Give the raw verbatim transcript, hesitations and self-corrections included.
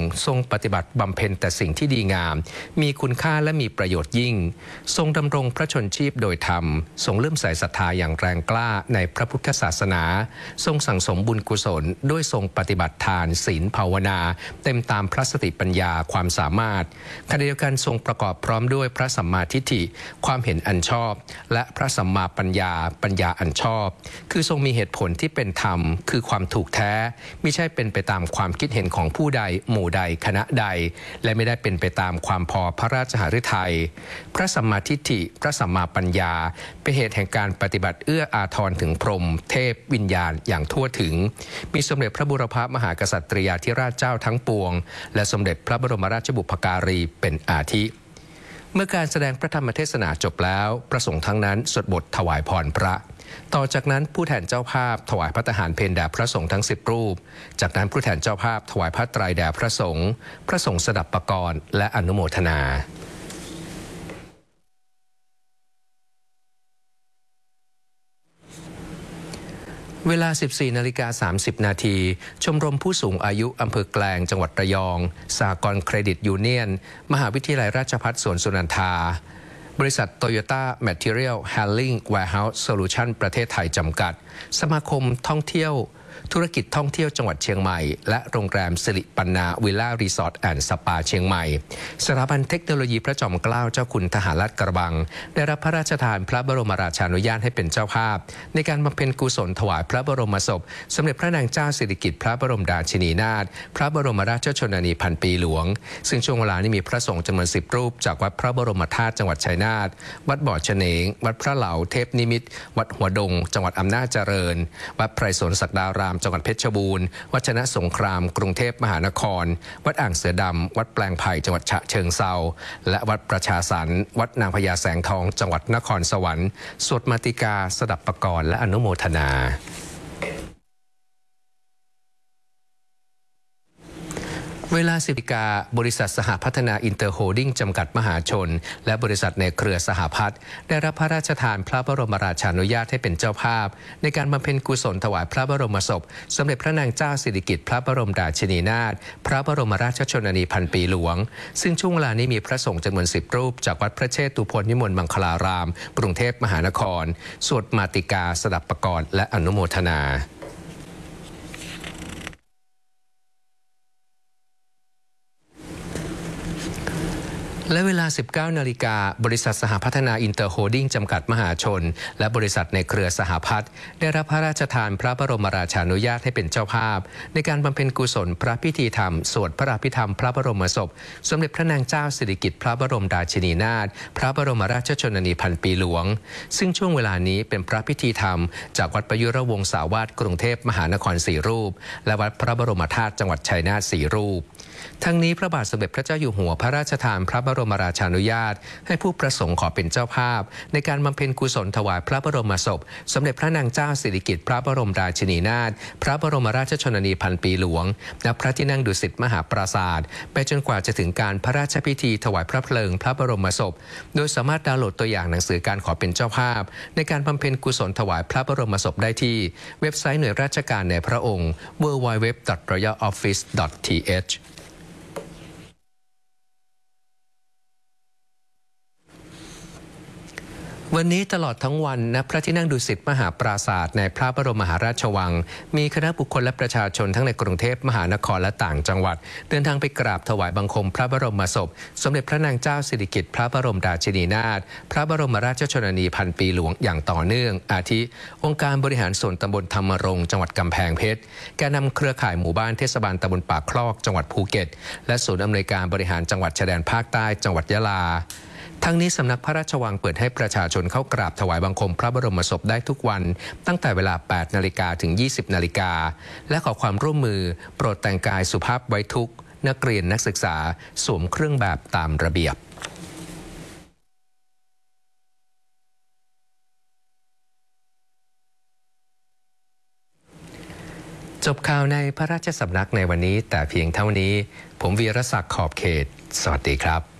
ค์ทรงปฏิบัติบำเพ็ญแต่สิ่งที่ดีงามมีคุณค่าและมีประโยชน์ยิ่งทรงดำรงพระชนชีพโดยธรรมทรงเลื่อมใสศรัทธาอย่างแรงกล้าในพระพุทธศาสนาทรงสั่งสมบุญกุศลด้วยทรงปฏิบัติทานศีลภาวนาเต็มตามพระสติปัญญาความสามารถขณะเดียวกันทรงประกอบพร้อมด้วยพระสัมมาทิฏฐิความเห็นอันชอบและพระสัมมาปัญญาปัญญาอันชอบคือทรงมีเหตุผลที่เป็นธรรมคือความถูกแท้ไม่ใช่เป็นไปตามความคิดเห็นของผู้ใดหมู่ใดคณะใดและไม่ได้เป็นไปตามความพอพระราชหฤทัยพระสัมมาทิฏฐิพระสัมมาปัญญาเป็นเหตุแห่งการปฏิบัติเอื้ออาทรถึงพรหมเทพวิญญาณอย่างทั่วถึงมีสมเด็จพระบุรพมหากษัตริยาธิราชเจ้าทั้งปวงและสมเด็จพระบรมราชบุพการีเป็นอาทิเมื่อการแสดงพระธรรมเทศนาจบแล้วพระสงฆ์ทั้งนั้นสวดบทถวายพรพระต่อจากนั้นผู้แทนเจ้าภาพถวายพระทหารเพลแด่พระสงฆ์ทั้งสิบรูปจากนั้นผู้แทนเจ้าภาพถวายผ้าไตรแด่พระสงฆ์พระสงฆ์สดับปกรณ์และอนุโมทนาเวลา สิบสี่นาฬิกาสามสิบนาทีชมรมผู้สูงอายุอำเภอแกลงจังหวัดระยองสหกรณ์เครดิตยูเนียนมหาวิทยาลัยราชภัฏสวนสุนันทาบริษัท Toyota Material Handling Warehouse Solution ประเทศไทยจำกัดสมาคมท่องเที่ยวธุรกิจท่องเที่ยวจังหวัดเชียงใหม่และโรงแรมสิริปันนาวิลล่ารีสอร์ทแอนด์สปาเชียงใหม่สถาบันเทคโนโลยีพระจอมเกล้าเจ้าคุณทหารลาดกระบังได้รับพระราชทานพระบรมราชานุญาตให้เป็นเจ้าภาพในการบำเพ็ญกุศลถวายพระบรมศพสมเด็จพระนางเจ้าสิริกิติ์พระบรมราชินีนาถพระบรมราชชนนีพันปีหลวงซึ่งช่วงเวลานี้มีพระสงฆ์จำนวนสิบรูปจากวัดพระบรมธาตุจังหวัดชัยนาทวัดบ่อเฉนงวัดพระเหลาเทพนิมิตรวัดหัวดงจังหวัดอำนาจเจริญวัดไพรสนศักดารามจังหวัดเพชรบูรณ์วัดชนะสงครามกรุงเทพมหานครวัดอ่างเสือดำวัดแปลงไผ่จังหวัดฉะเชิงเทราและวัดประชาสรรค์วัดนางพญาแสงทองจังหวัดนครสวรรค์สวดมาติกาสดับปกรณ์และอนุโมทนาเวลา สิบนาฬิกาบริษัทสหพัฒนาอินเตอร์โฮลดิ้งจำกัดมหาชนและบริษัทในเครือสหพัฒน์ได้รับพระราชทานพระบรมราชานุญาตให้เป็นเจ้าภาพในการบำเพ็ญกุศลถวายพระบรมศพสมเด็จพระนางเจ้าสิริกิติ์พระบรมราชินีนาถพระบรมราชชนนีพันปีหลวงซึ่งช่วงเวลานี้มีพระสงฆ์จำนวนสิบรูปจากวัดพระเชตุพนวิมลมังคลารามกรุงเทพมหานครสวดมาติกาสดับปกรณ์และอนุโมทนาและเวลา สิบเก้านาฬิกาบริษัทสหพัฒนาอินเตอร์โฮลดิ้งจำกัดมหาชนและบริษัทในเครือสหพัฒน์ได้รับพระราชทานพระบรมราชานุญาตให้เป็นเจ้าภาพในการบำเพ็ญกุศลพระพิธีธรรมสวดพระอภิธรรมพระบรมศพสมเด็จพระนางเจ้าสิริกิติ์พระบรมราชินีนาถพระบรมราชชนนีพันปีหลวงซึ่งช่วงเวลานี้เป็นพระพิธีธรรมจากวัดประยุรวงศาวาสกรุงเทพมหานครสี่รูปและวัดพระบรมธาตุจังหวัดชัยนาทสี่รูปทั้งนี้พระบาทสมเด็จพระเจ้าอยู่หัวพระราชทานพระบรมราชานุญาตให้ผู้ประสงค์ขอเป็นเจ้าภาพในการบำเพ็ญกุศลถวายพระบรมศพสมเด็จพระนางเจ้าสิริกิติ์พระบรมราชินีนาถพระบรมราชชนนีพันปีหลวงณพระที่นั่งดุสิตมหาปราสาทไปจนกว่าจะถึงการพระราชพิธีถวายพระเพลิงพระบรมศพโดยสามารถดาวน์โหลดตัวอย่างหนังสือการขอเป็นเจ้าภาพในการบำเพ็ญกุศลถวายพระบรมศพได้ที่เว็บไซต์หน่วยราชการในพระองค์ ดับเบิลยู ดับเบิลยู ดับเบิลยู ดอท รอยัล ออฟฟิศ ดอท ที เอชวันนี้ตลอดทั้งวันณพระที่นั่งดุสิตมหาปราสาทในพระบรมมหาราชวังมีคณะบุคคลและประชาชนทั้งในกรุงเทพมหานครและต่างจังหวัดเดินทางไปกราบถวายบังคมพระบรมศพสมเด็จพระนางเจ้าสิริกิติ์พระบรมราชินีนาถพระบรมราชชนนีพันปีหลวงอย่างต่อเนื่องอาทิองค์การบริหารส่วนตำบลธรรมรงค์จังหวัดกำแพงเพชรแกนนำเครือข่ายหมู่บ้านเทศบาลตำบลปากคลอกจังหวัดภูเก็ตและศูนย์อำนวยการบริหารจังหวัดชายแดนภาคใต้จังหวัดยะลาทั้งนี้สำนักพระราชวังเปิดให้ประชาชนเข้ากราบถวายบังคมพระบรมศพได้ทุกวันตั้งแต่เวลา แปดนาฬิกา ถึง ยี่สิบนาฬิกาและขอความร่วมมือโปรดแต่งกายสุภาพไว้ทุกนักเรียนนักศึกษาสวมเครื่องแบบตามระเบียบจบข่าวในพระราชสำนักในวันนี้แต่เพียงเท่านี้ผมวีรศักดิ์ขอบเขตสวัสดีครับ